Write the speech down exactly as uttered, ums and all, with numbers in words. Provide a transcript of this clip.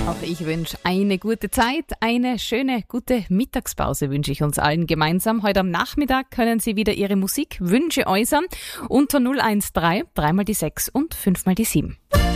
Auch ich wünsche eine gute Zeit, eine schöne, gute Mittagspause wünsche ich uns allen gemeinsam. Heute am Nachmittag können Sie wieder Ihre Musikwünsche äußern unter null eins drei, drei mal die sechs und fünf mal die sieben.